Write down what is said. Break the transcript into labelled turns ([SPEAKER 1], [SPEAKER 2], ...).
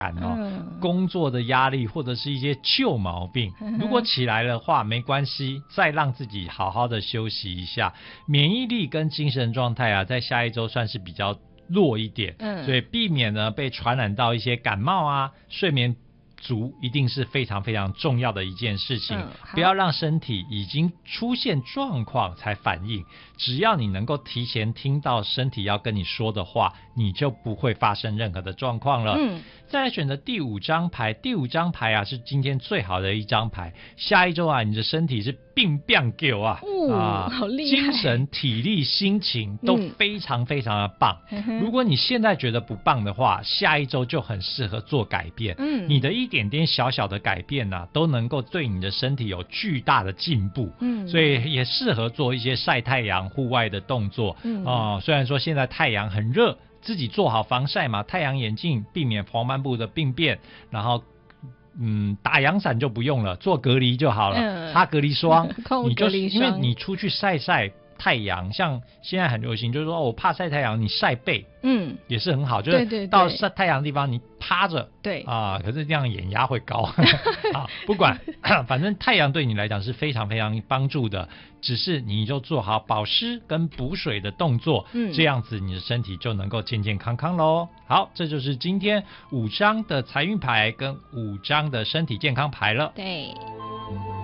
[SPEAKER 1] 工作的压力或者是一些旧毛病，如果起来的话没关系，再让自己好好的休息一下。免疫力跟精神状态啊，在下一周算是比较弱一点，所以避免呢被传染到一些感冒啊，睡眠足一定是非常非常重要的一件事情，不要让身体已经出现状况才反应，只要你能够提前听到身体要跟你说的话，你就不会发生任何的状况了。再来选择第5张牌，第5张牌啊是今天最好的一张牌，下一周啊你的身体是病变狗啊，
[SPEAKER 2] 好厉害，
[SPEAKER 1] 精神、体力、心情都非常非常的棒。如果你现在觉得不棒的话，下一周就很适合做改变。你的一点点小小的改变啊，都能够对你的身体有巨大的进步。所以也适合做一些晒太阳、户外的动作。虽然说现在太阳很热，自己做好防晒嘛，太阳眼镜，避免黄斑部的病变，然后打阳伞就不用了，做隔离就好了，擦隔离霜。你就因为你出去晒太阳，像现在很流行，就是说我怕晒太阳，你晒背，也是很好，就是到晒太阳的地方你趴着，
[SPEAKER 2] 对
[SPEAKER 1] 可是这样眼压会高。不管，反正太阳对你来讲是非常非常帮助的，只是你就做好保湿跟补水的动作，这样子你的身体就能够健健康康咯。好，这就是今天5张的财运牌跟5张的身体健康牌了。
[SPEAKER 2] 对。